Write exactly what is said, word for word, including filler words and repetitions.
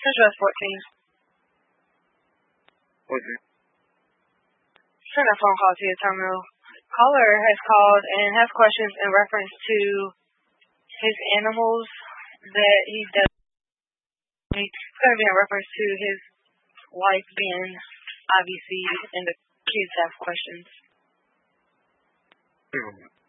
Central fourteen. What's it? Send a phone call to your terminal. Caller has called and has questions in reference to his animals that he does. It's going to be in reference to his wife being I V C and the kids have questions. Hmm.